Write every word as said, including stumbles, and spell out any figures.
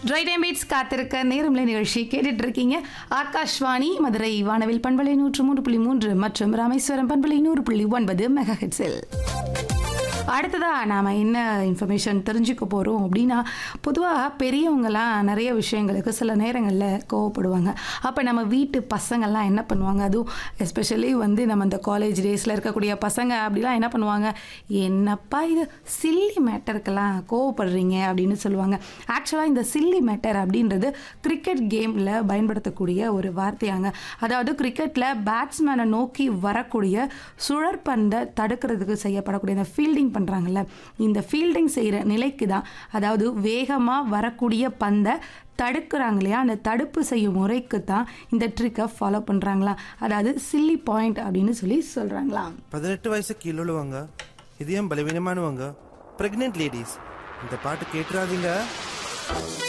Try time beats காத்திருக்க நேரம்ல நிகழ்ச்சி கேட்டுட்டு இருக்கீங்க. ஆகாஷ்வாணி மதுரை வானவில் பண்பலை நூற்று மூன்று புள்ளி மூன்று மற்றும் ராமேஸ்வரம் பண்பலை நூறு புள்ளி ஒன்பது மெகா ஹெட்ஸில். அடுத்ததா நாம என்ன இன்ஃபர்மேஷன் தெரிஞ்சுக்க போறோம் அப்படின்னா, பொதுவாக பெரியவங்கலாம் நிறைய விஷயங்களுக்கு சில நேரங்களில் கோவப்படுவாங்க. அப்போ நம்ம வீட்டு பசங்கள்லாம் என்ன பண்ணுவாங்க, அதுவும் எஸ்பெஷலி வந்து நம்ம இந்த காலேஜ் டேஸில் இருக்கக்கூடிய பசங்க அப்படிலாம் என்ன பண்ணுவாங்க, என்னப்பா இது சில்லி மேட்டருக்கெல்லாம் கோவப்படுறீங்க அப்படின்னு சொல்லுவாங்க. ஆக்சுவலாக இந்த சில்லி மேட்டர் அப்படின்றது கிரிக்கெட் கேமில் பயன்படுத்தக்கூடிய ஒரு வார்த்தையாங்க. அதாவது கிரிக்கெட்டில் பேட்ஸ்மேனை நோக்கி வரக்கூடிய சுழற்பந்தை தடுக்கிறதுக்கு செய்யப்படக்கூடிய இந்த ஃபீல்டிங் பண்ணுறாங்கல்ல, இந்த ஃபீல்டிங் செய்கிற நிலைக்கு தான், அதாவது வேகமாக வரக்கூடிய பந்தை தடுக்கிறாங்க இல்லையா, அந்த தடுப்பு செய்யும் முறைக்கு தான் இந்த ட்ரிக்கை ஃபாலோ பண்ணுறாங்களாம். அதாவது சில்லி பாயிண்ட் அப்படின்னு சொல்லி சொல்கிறாங்களாம். பதினெட்டு வயசு கீழே உள்ளவங்க, இதயம் பலவீனமானவங்க, பிரெக்னென்ட் லேடிஸ் இந்த பாட்டு கேட்டுறாதீங்க.